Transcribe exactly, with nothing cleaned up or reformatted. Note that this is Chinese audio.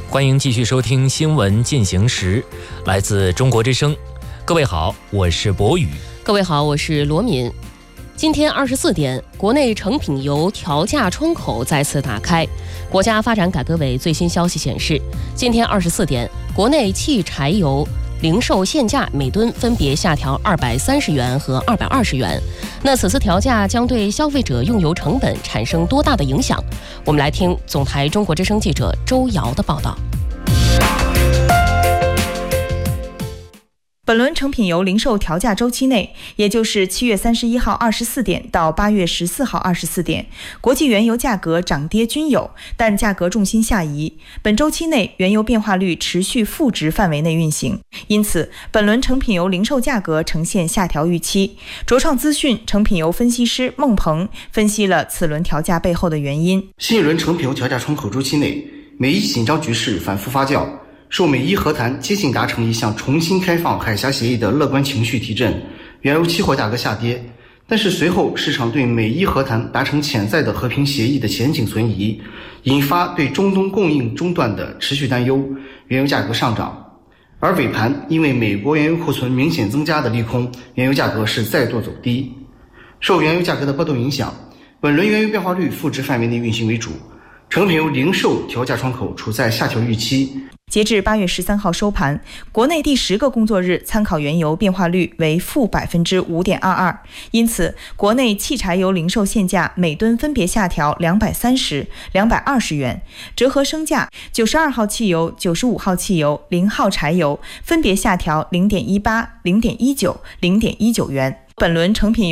欢迎继续收听新闻进行时，来自中国之声。各位好，我是博宇。 各位好，我是罗敏。今天二十四点，国内成品油调价窗口再次打开。国家发展改革委最新消息显示，今天二十四点，国内汽柴油零售限价每吨分别下调二百三十元和二百二十元。那此次调价将对消费者用油成本产生多大的影响？我们来听总台中国之声记者周瑶的报道。 本轮成品油零售调价周期内，也就是七月三十一号二十四点到八月十四号二十四点，国际原油价格涨跌均有，但价格重心下移。本周期内，原油变化率持续负值范围内运行，因此本轮成品油零售价格呈现下调预期。卓创资讯成品油分析师孟鹏分析了此轮调价背后的原因。 新一轮成品油调价窗口周期内，美伊紧张局势反复发酵，受美伊和谈接近达成一项重新开放海峡协议的乐观情绪提振，原油期货价格下跌。但是随后市场对美伊和谈达成潜在的和平协议的前景存疑，引发对中东供应中断的持续担忧，原油价格上涨。而尾盘因为美国原油库存明显增加的利空，原油价格是再度走低。受原油价格的波动影响，本轮原油变化率负值范围内运行为主，成品油零售调价窗口处在下调预期。 截至八月十三号收盘，国内第十个工作日参考原油变化率为负百分之五点二二，因此国内汽柴油零售限价每吨分别下调两百三十、两百二十元，折合升价，九十二号汽油、九十五号汽油、零号柴油分别下调零点一八、零点一九、零点一九元。本轮成品油